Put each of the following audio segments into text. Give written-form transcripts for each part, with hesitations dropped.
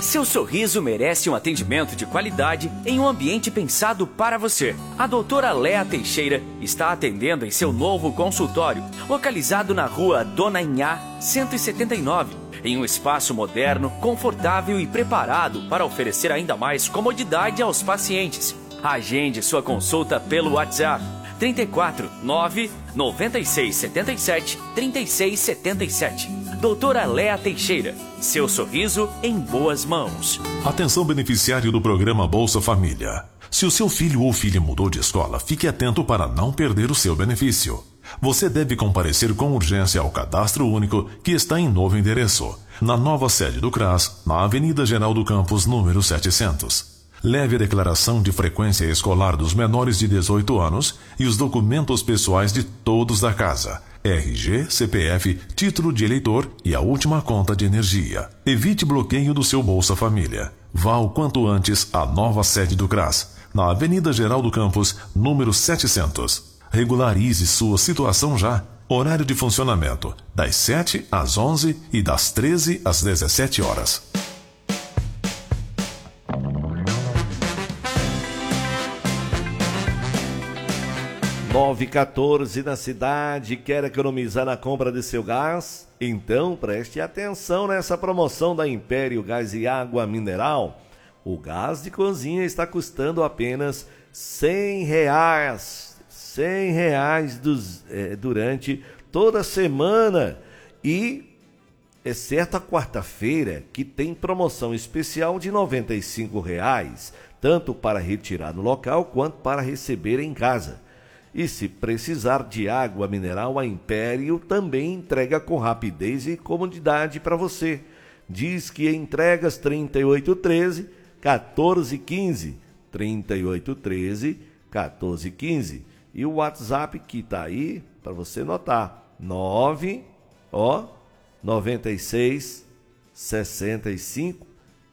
Seu sorriso merece um atendimento de qualidade em um ambiente pensado para você. A doutora Léa Teixeira está atendendo em seu novo consultório, localizado na rua Dona Inhá, 179, em um espaço moderno, confortável e preparado para oferecer ainda mais comodidade aos pacientes. Agende sua consulta pelo WhatsApp 34 9 96 77 36 77. Doutora Léa Teixeira, seu sorriso em boas mãos. Atenção, beneficiário do programa Bolsa Família. Se o seu filho ou filha mudou de escola, fique atento para não perder o seu benefício. Você deve comparecer com urgência ao Cadastro Único, que está em novo endereço, na nova sede do CRAS, na Avenida Geraldo Campos, número 700. Leve a declaração de frequência escolar dos menores de 18 anos e os documentos pessoais de todos da casa. RG, CPF, título de eleitor e a última conta de energia. Evite bloqueio do seu Bolsa Família. Vá o quanto antes à nova sede do CRAS, na Avenida Geraldo Campos, número 700. Regularize sua situação já. Horário de funcionamento, das 7 às 11 e das 13 às 17 horas. 9h14 na cidade. Quer economizar na compra de seu gás? Então preste atenção nessa promoção da Império Gás e Água Mineral. O gás de cozinha está custando apenas R$100. R$100 durante toda a semana. E exceto a quarta-feira, que tem promoção especial de R$95, tanto para retirar no local quanto para receber em casa. E se precisar de água mineral, a Império também entrega com rapidez e comodidade para você. Diz que entregas 3813-1415, 3813-1415. E o WhatsApp que está aí para você notar, 96 65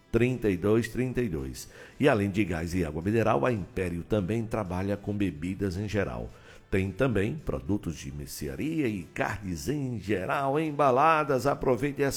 3232. E além de gás e água mineral, a Império também trabalha com bebidas em geral. Tem também produtos de mercearia e carnes em geral, embaladas. Aproveite essa